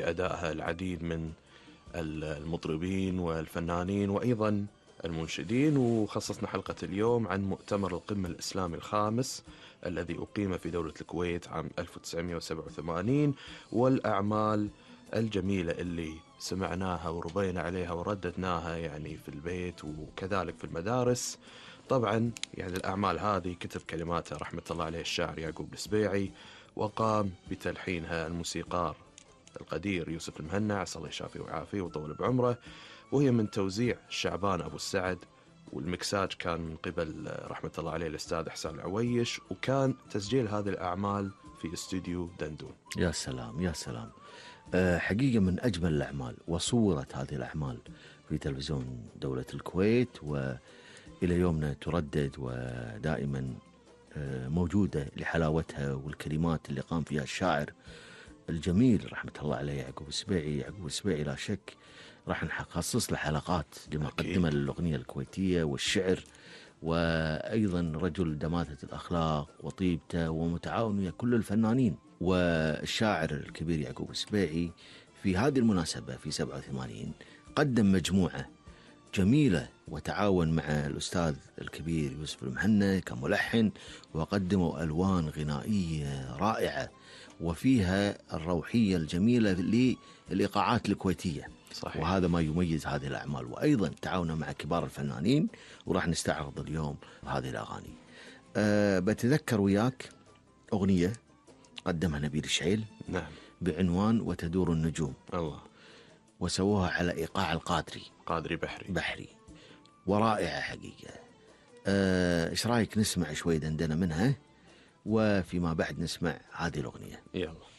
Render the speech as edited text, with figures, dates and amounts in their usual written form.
بأدائها العديد من المطربين والفنانين وأيضا المنشدين. وخصصنا حلقة اليوم عن مؤتمر القمة الإسلامي الخامس الذي أقيم في دولة الكويت عام 1987 والأعمال الجميلة اللي سمعناها وربينا عليها ورددناها يعني في البيت وكذلك في المدارس. طبعا يعني الأعمال هذه كتب كلماتها رحمة الله عليه الشاعر يعقوب السبيعي، وقام بتلحينها الموسيقار القدير يوسف المهنا، عسى الله يشافيه ويعافيه ويطول بعمره، وهي من توزيع شعبان أبو السعد، والمكساج كان من قبل رحمة الله عليه الأستاذ حسان العويش، وكان تسجيل هذه الأعمال في استوديو دندون. يا سلام يا سلام. حقيقة من أجمل الأعمال، وصورت هذه الأعمال في تلفزيون دولة الكويت، وإلى يومنا تردد ودائما موجودة لحلاوتها والكلمات اللي قام فيها الشاعر الجميل رحمة الله عليه يعقوب السبيعي. يعقوب السبيعي لا شك راح نخصص له حلقات لما قدمه للأغنية الكويتية والشعر، وأيضا رجل دماثة الأخلاق وطيبته ومتعاون ويا كل الفنانين. والشاعر الكبير يعقوب السبيعي في هذه المناسبة في 87 قدم مجموعة جميلة وتعاون مع الأستاذ الكبير يوسف المهنا كملحن، وقدموا ألوان غنائية رائعة وفيها الروحية الجميلة للإيقاعات الكويتية. صحيح. وهذا ما يميز هذه الأعمال، وأيضا تعاون مع كبار الفنانين، وراح نستعرض اليوم هذه الأغاني. بتذكر وياك أغنية قدمها نبيل الشعيل، نعم، بعنوان وتدور النجوم. الله. وسووها على إيقاع قادري بحري، ورائعة حقيقة. إيش رأيك نسمع شوي دندنة منها، وفيما بعد نسمع هذه الأغنية؟ يلا.